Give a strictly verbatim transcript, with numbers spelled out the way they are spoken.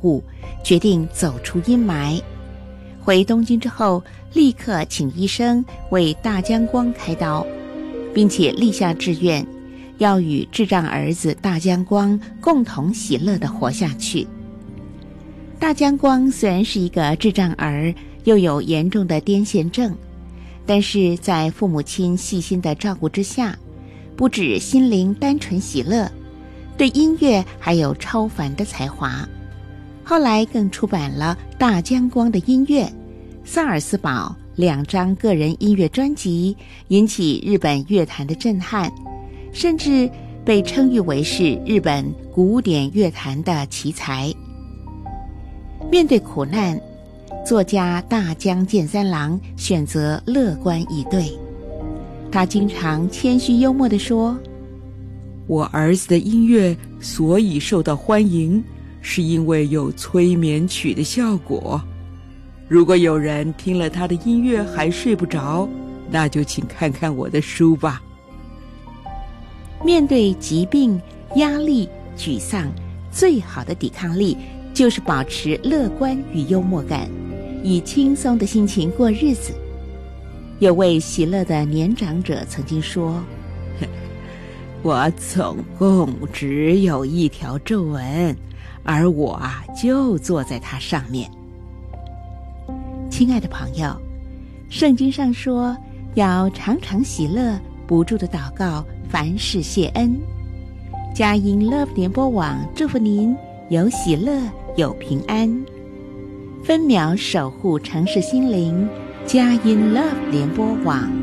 悟，决定走出阴霾。回东京之后，立刻请医生为大江光开刀，并且立下志愿，要与智障儿子大江光共同喜乐地活下去。大江光虽然是一个智障儿，又有严重的癫痫症，但是在父母亲细心的照顾之下，不止心灵单纯喜乐，对音乐还有超凡的才华。后来更出版了大江光的音乐、萨尔斯堡两张个人音乐专辑，引起日本乐坛的震撼，甚至被称誉为是日本古典乐坛的奇才。面对苦难，作家大江健三郎选择乐观以对。他经常谦虚幽默地说， 我儿子的音乐所以受到欢迎，是因为有催眠曲的效果。如果有人听了他的音乐还睡不着，那就请看看我的书吧。 面对疾病、压力、沮丧，最好的抵抗力就是保持乐观与幽默感，以轻松的心情过日子。有位喜乐的年长者曾经说，我总共只有一条皱纹，而我啊就坐在它上面。亲爱的朋友，圣经上说要常常喜乐，不住的祷告，凡事谢恩。佳音 Love 联播网祝福您有喜乐，有平安，分秒守护城市心灵。佳音 Love 联播网。